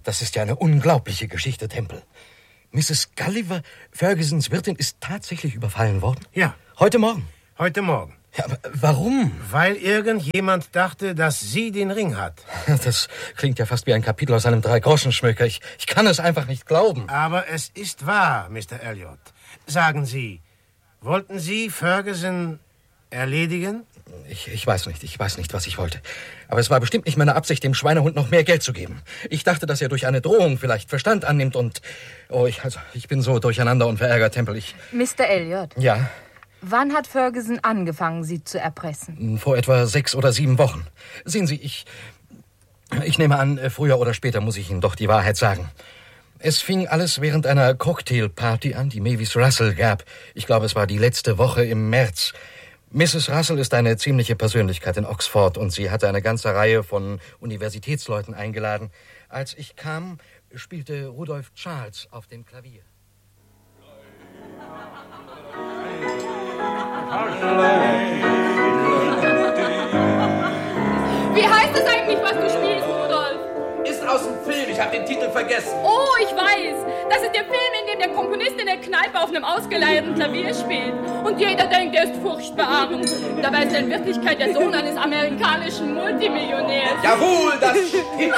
Das ist ja eine unglaubliche Geschichte, Temple. Mrs. Gulliver, Fergusons Wirtin, ist tatsächlich überfallen worden? Ja. Heute Morgen? Heute Morgen. Ja, aber warum? Weil irgendjemand dachte, dass sie den Ring hat. Das klingt ja fast wie ein Kapitel aus einem Drei-Groschen-Schmöker. Ich kann es einfach nicht glauben. Aber es ist wahr, Mr. Elliot. Sagen Sie, wollten Sie Ferguson erledigen? Ich weiß nicht, was ich wollte. Aber es war bestimmt nicht meine Absicht, dem Schweinehund noch mehr Geld zu geben. Ich dachte, dass er durch eine Drohung vielleicht Verstand annimmt und... ich bin so durcheinander und verärgert, Temple. Mr. Elliot? Ja? Wann hat Ferguson angefangen, Sie zu erpressen? Vor etwa 6 oder 7 Wochen. Sehen Sie, ich nehme an, früher oder später muss ich Ihnen doch die Wahrheit sagen. Es fing alles während einer Cocktailparty an, die Mavis Russell gab. Ich glaube, es war die letzte Woche im März. Mrs. Russell ist eine ziemliche Persönlichkeit in Oxford und sie hatte eine ganze Reihe von Universitätsleuten eingeladen. Als ich kam, spielte Rudolph Charles auf dem Klavier. Wie heißt es eigentlich, was du spielst, Rudolf? Ist aus dem Film, ich habe den Titel vergessen. Oh, ich weiß. Das ist der Film, in dem der Komponist in der Kneipe auf einem ausgeleierten Klavier spielt. Und jeder denkt, er ist furchtbar arm. Dabei ist er in Wirklichkeit der Sohn eines amerikanischen Multimillionärs. Jawohl, das stimmt.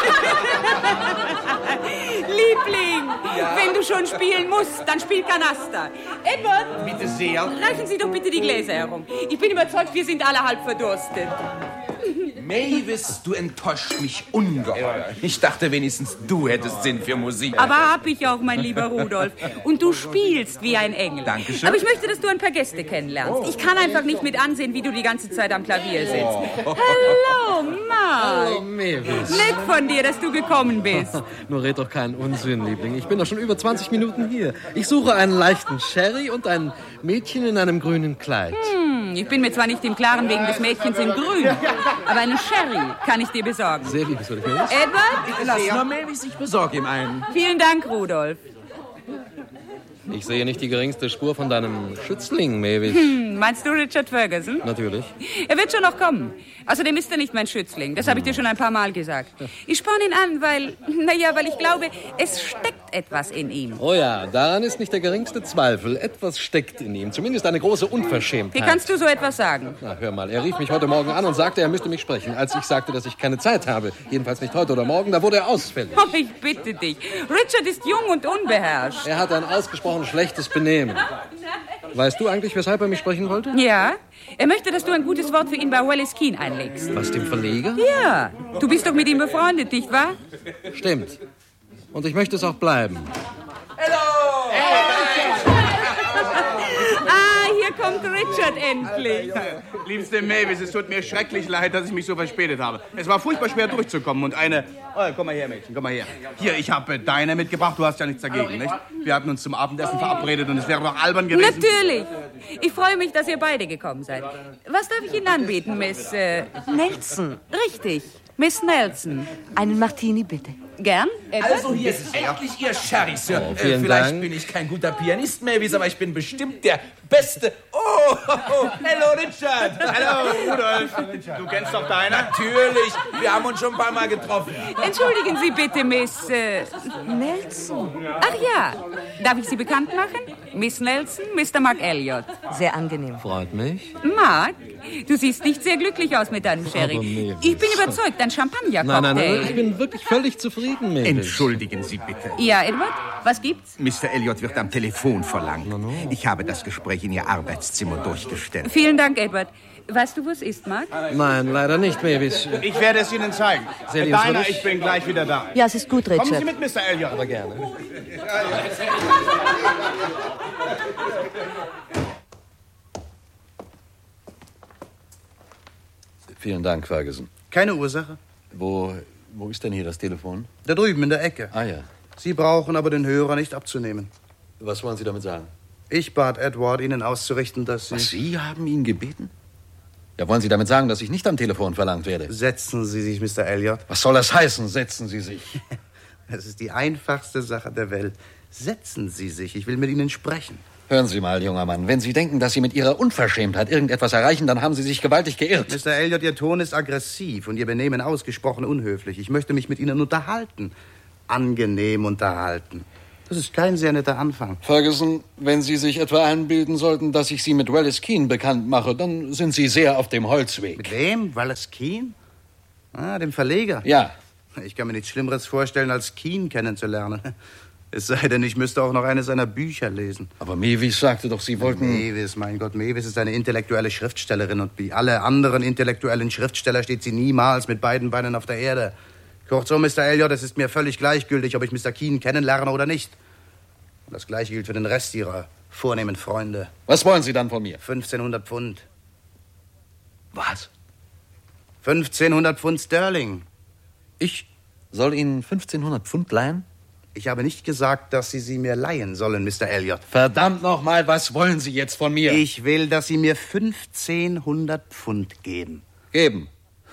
Liebling, wenn du schon spielen musst, dann spiel Kanaster. Edward, Bitte sehr. reichen Sie doch bitte die Gläser herum. Ich bin überzeugt, wir sind alle halb verdurstet. Mavis, du enttäuscht mich ungeheuer. Ich dachte wenigstens, du hättest Sinn für Musik. Aber hab ich auch, mein lieber Rudolf. Und du spielst wie ein Engel. Dankeschön. Aber ich möchte, dass du ein paar Gäste kennenlernst. Ich kann einfach nicht mit ansehen, wie du die ganze Zeit am Klavier sitzt. Hallo, Mark. Hallo, Mavis. Nett von dir, dass du gekommen bist. Nur red doch keinen Unsinn, Liebling. Ich bin doch schon über 20 Minuten hier. Ich suche einen leichten Sherry und ein Mädchen in einem grünen Kleid. Ich bin mir zwar nicht im Klaren wegen des Mädchens in grün, aber einen Sherry kann ich dir besorgen. Sehr liebenswürdig, Mavis. Edward? Lass nur Mavis, ich besorge ihm einen. Vielen Dank, Rudolf. Ich sehe nicht die geringste Spur von deinem Schützling, Mavis. Meinst du Richard Ferguson? Natürlich. Er wird schon noch kommen. Außerdem ist er nicht mein Schützling. Das habe ich dir schon ein paar Mal gesagt. Ich sporne ihn an, weil ich glaube, es steckt etwas in ihm. Oh ja, daran ist nicht der geringste Zweifel. Etwas steckt in ihm. Zumindest eine große Unverschämtheit. Wie kannst du so etwas sagen? Na, hör mal, er rief mich heute Morgen an und sagte, er müsste mich sprechen. Als ich sagte, dass ich keine Zeit habe, jedenfalls nicht heute oder morgen, da wurde er ausfällig. Oh, ich bitte dich. Richard ist jung und unbeherrscht. Er hat ein ausgesprochen schlechtes Benehmen. Weißt du eigentlich, weshalb er mich sprechen wollte? Ja, er möchte, dass du ein gutes Wort für ihn bei Wallace Keane einlegst. Was, dem Verleger? Ja, du bist doch mit ihm befreundet, nicht wahr? Stimmt. Und ich möchte es auch bleiben. Hier kommt Richard endlich. Liebste Mavis, es tut mir schrecklich leid, dass ich mich so verspätet habe. Es war furchtbar schwer durchzukommen und eine... Oh, komm mal her, Mädchen, komm mal her. Hier, ich habe deine mitgebracht, du hast ja nichts dagegen, nicht? Wir hatten uns zum Abendessen verabredet und es wäre doch albern gewesen... Natürlich. Ich freue mich, dass ihr beide gekommen seid. Was darf ich Ihnen anbieten, Miss... Nelson. Richtig, Miss Nelson. Einen Martini, bitte. Gern? Also, hier ist endlich Ihr Sherry, Sir. Vielen Vielleicht Dank. bin ich kein guter Pianist, Mavis, aber ich bin bestimmt der Beste. Oh, hallo, Richard. Hallo, Rudolf. Du kennst doch deine? Natürlich, wir haben uns schon ein paar Mal getroffen. Entschuldigen Sie bitte, Miss... Nelson. Ach ja, darf ich Sie bekannt machen? Miss Nelson, Mr. Mark Elliot. Sehr angenehm. Freut mich. Mark, du siehst nicht sehr glücklich aus mit deinem Sherry. Aber Mavis. Ich bin überzeugt, ein Champagner-Cocktail. Nein, ich bin wirklich völlig zufrieden, Mavis. Entschuldigen Sie bitte. Ja, Edward, was gibt's? Mr. Elliot wird am Telefon verlangt. Ich habe das Gespräch in Ihr Arbeitszimmer durchgestellt. Vielen Dank, Edward. Weißt du, wo es ist, Mark? Nein, leider nicht, Mavis. Ich werde es Ihnen zeigen. Sehr Deiner, liebenswürdig. ich bin gleich wieder da. Ja, es ist gut, Kommen Sie Richard. mit, Mr. Elliot. Aber gerne. Vielen Dank, Ferguson. Keine Ursache. Wo ist denn hier das Telefon? Da drüben in der Ecke. Ah ja. Sie brauchen aber den Hörer nicht abzunehmen. Was wollen Sie damit sagen? Ich bat Edward, Ihnen auszurichten, dass Sie... Was, Sie haben ihn gebeten? Ja, wollen Sie damit sagen, dass ich nicht am Telefon verlangt werde? Setzen Sie sich, Mr. Elliot. Was soll das heißen? Setzen Sie sich. Es ist die einfachste Sache der Welt. Setzen Sie sich, ich will mit Ihnen sprechen. Hören Sie mal, junger Mann. Wenn Sie denken, dass Sie mit Ihrer Unverschämtheit irgendetwas erreichen, dann haben Sie sich gewaltig geirrt. Mr. Elliot, Ihr Ton ist aggressiv und Ihr Benehmen ausgesprochen unhöflich. Ich möchte mich mit Ihnen unterhalten. angenehm unterhalten. Das ist kein sehr netter Anfang. Ferguson, wenn Sie sich etwa einbilden sollten, dass ich Sie mit Wallace Keane bekannt mache, dann sind Sie sehr auf dem Holzweg. Mit wem? Wallace Keane? Ah, dem Verleger? Ja. Ich kann mir nichts Schlimmeres vorstellen, als Keane kennenzulernen. Es sei denn, ich müsste auch noch eines seiner Bücher lesen. Aber Mavis sagte doch, Sie wollten... Mavis, mein Gott, Mavis ist eine intellektuelle Schriftstellerin und wie alle anderen intellektuellen Schriftsteller steht sie niemals mit beiden Beinen auf der Erde. Kurzum, Mr. Elliot, es ist mir völlig gleichgültig, ob ich Mr. Keane kennenlerne oder nicht. Und das Gleiche gilt für den Rest Ihrer vornehmen Freunde. Was wollen Sie dann von mir? 1500 Pfund. Was? 1500 Pfund Sterling. Ich soll Ihnen 1500 Pfund leihen? Ich habe nicht gesagt, dass Sie sie mir leihen sollen, Mr. Elliot. Verdammt nochmal, was wollen Sie jetzt von mir? Ich will, dass Sie mir 1500 Pfund geben. Geben?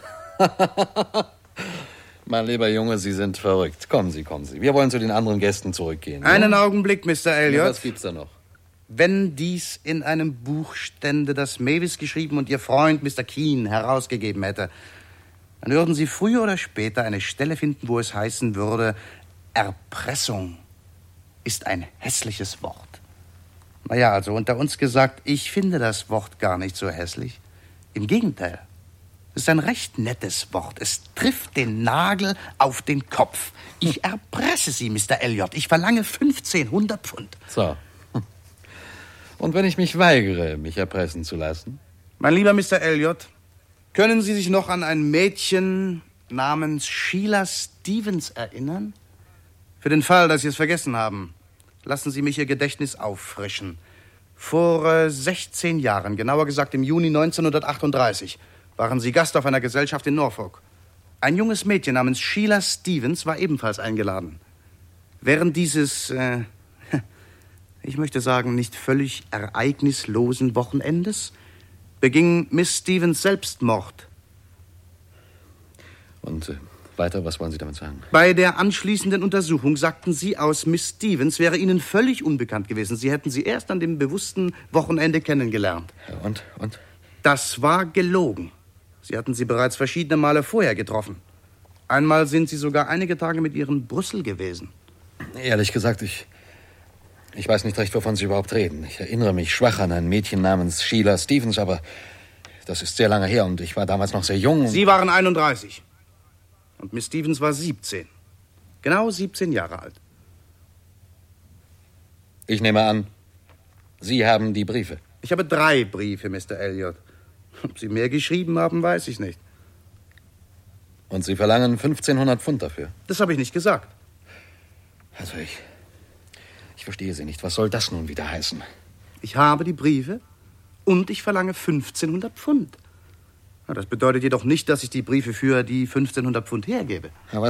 Mein lieber Junge, Sie sind verrückt. Kommen Sie, kommen Sie. Wir wollen zu den anderen Gästen zurückgehen. Einen Augenblick, Mr. Elliot. Ja, was gibt's da noch? Wenn dies in einem Buch stände, das Mavis geschrieben und Ihr Freund Mr. Keane herausgegeben hätte, dann würden Sie früher oder später eine Stelle finden, wo es heißen würde, Erpressung ist ein hässliches Wort. Naja, also unter uns gesagt, ich finde das Wort gar nicht so hässlich. Im Gegenteil. Es ist ein recht nettes Wort. Es trifft den Nagel auf den Kopf. Ich erpresse Sie, Mr. Elliot. Ich verlange 1500 Pfund. So. Und wenn ich mich weigere, mich erpressen zu lassen? Mein lieber Mr. Elliot, können Sie sich noch an ein Mädchen namens Sheila Stevens erinnern? Für den Fall, dass Sie es vergessen haben, lassen Sie mich Ihr Gedächtnis auffrischen. Vor 16 Jahren, genauer gesagt im Juni 1938, waren Sie Gast auf einer Gesellschaft in Norfolk. Ein junges Mädchen namens Sheila Stevens war ebenfalls eingeladen. Während dieses, ich möchte sagen, nicht völlig ereignislosen Wochenendes beging Miss Stevens Selbstmord. Und weiter, was wollen Sie damit sagen? Bei der anschließenden Untersuchung sagten Sie aus, Miss Stevens wäre Ihnen völlig unbekannt gewesen. Sie hätten sie erst an dem bewussten Wochenende kennengelernt. Ja, und? Das war gelogen. Sie hatten sie bereits verschiedene Male vorher getroffen. Einmal sind Sie sogar einige Tage mit ihr in Brüssel gewesen. Ehrlich gesagt, ich weiß nicht recht, wovon Sie überhaupt reden. Ich erinnere mich schwach an ein Mädchen namens Sheila Stevens, aber das ist sehr lange her und ich war damals noch sehr jung. Sie waren 31. Und Miss Stevens war 17. Genau 17 Jahre alt. Ich nehme an, Sie haben die Briefe. Ich habe 3 Briefe, Mr. Elliot. Ob Sie mehr geschrieben haben, weiß ich nicht. Und Sie verlangen 1500 Pfund dafür? Das habe ich nicht gesagt. Also ich verstehe Sie nicht. Was soll das nun wieder heißen? Ich habe die Briefe und ich verlange 1500 Pfund. Das bedeutet jedoch nicht, dass ich die Briefe für die 1500 Pfund hergebe. Ja,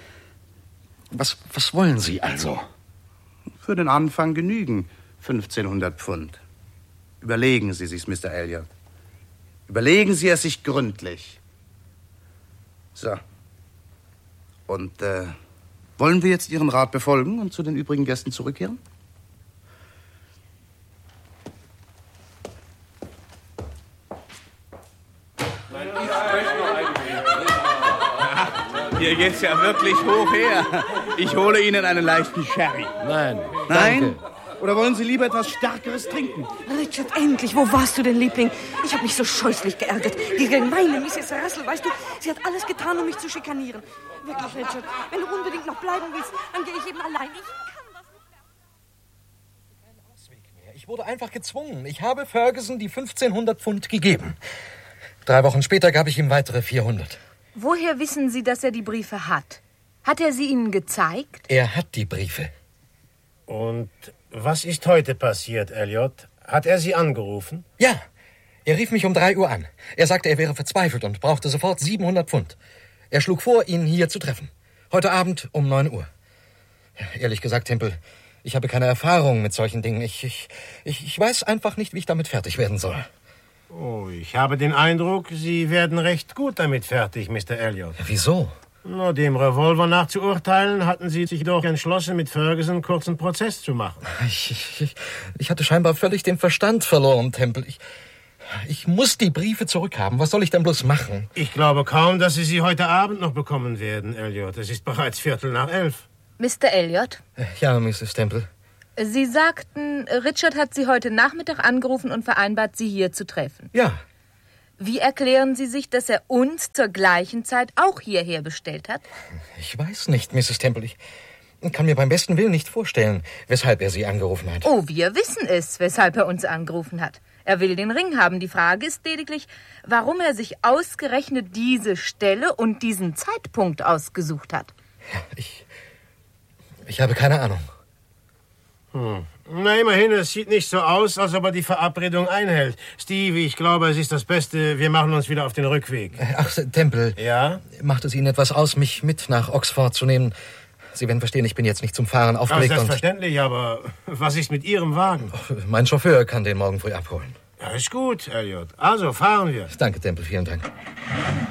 was wollen Sie also? Für den Anfang genügen 1500 Pfund. Überlegen Sie sich's, Mr. Elliot. Überlegen Sie es sich gründlich. So. Und, wollen wir jetzt Ihren Rat befolgen und zu den übrigen Gästen zurückkehren? Hier geht's ja wirklich hoch her. Ich hole Ihnen einen leichten Sherry. Nein. Nein? Oder wollen Sie lieber etwas Stärkeres trinken? Richard, endlich, wo warst du denn, Liebling? Ich habe mich so scheußlich geärgert. Gegen meine Mrs. Russell, weißt du, sie hat alles getan, um mich zu schikanieren. Wirklich, Richard, wenn du unbedingt noch bleiben willst, dann gehe ich eben allein. Ich kann das nicht. Kein Ausweg mehr. Ich wurde einfach gezwungen. Ich habe Ferguson die 1500 Pfund gegeben. 3 Wochen später gab ich ihm weitere 400. Woher wissen Sie, dass er die Briefe hat? Hat er sie Ihnen gezeigt? Er hat die Briefe. Und was ist heute passiert, Elliot? Hat er Sie angerufen? Ja, er rief mich um 3 Uhr an. Er sagte, er wäre verzweifelt und brauchte sofort 700 Pfund. Er schlug vor, ihn hier zu treffen. Heute Abend um 9 Uhr. Ja, ehrlich gesagt, Temple, ich habe keine Erfahrung mit solchen Dingen. Ich weiß einfach nicht, wie ich damit fertig werden soll. Oh, ich habe den Eindruck, Sie werden recht gut damit fertig, Mr. Elliot. Ja, wieso? Nur dem Revolver nach zu urteilen, hatten Sie sich doch entschlossen, mit Ferguson kurzen Prozess zu machen. Ich hatte scheinbar völlig den Verstand verloren, Temple. Ich muss die Briefe zurückhaben. Was soll ich denn bloß machen? Ich glaube kaum, dass Sie sie heute Abend noch bekommen werden, Elliot. Es ist bereits 11:15. Mr. Elliot? Ja, Mrs. Temple. Sie sagten, Richard hat Sie heute Nachmittag angerufen und vereinbart, Sie hier zu treffen. Ja. Wie erklären Sie sich, dass er uns zur gleichen Zeit auch hierher bestellt hat? Ich weiß nicht, Mrs. Temple. Ich kann mir beim besten Willen nicht vorstellen, weshalb er Sie angerufen hat. Oh, wir wissen es, weshalb er uns angerufen hat. Er will den Ring haben. Die Frage ist lediglich, warum er sich ausgerechnet diese Stelle und diesen Zeitpunkt ausgesucht hat. Ich habe keine Ahnung. Na, immerhin, es sieht nicht so aus, als ob er die Verabredung einhält. Steve, ich glaube, es ist das Beste. Wir machen uns wieder auf den Rückweg. Ach, Temple. Ja? Macht es Ihnen etwas aus, mich mit nach Oxford zu nehmen? Sie werden verstehen, ich bin jetzt nicht zum Fahren aufgelegt. Selbstverständlich, aber was ist mit Ihrem Wagen? Mein Chauffeur kann den morgen früh abholen. Ja, ist gut, Elliot. Also, fahren wir. Danke, Temple, vielen Dank.